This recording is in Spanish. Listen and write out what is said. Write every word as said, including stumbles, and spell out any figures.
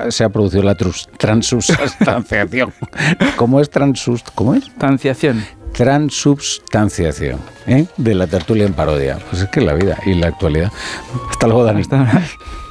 se ha producido la trus, transubstanciación. ¿Cómo es transus? ¿Cómo es? Transubstanciación. Transubstanciación, ¿eh? De la tertulia en parodia. Pues es que es la vida y la actualidad. Hasta luego, Dani. Hasta ahora.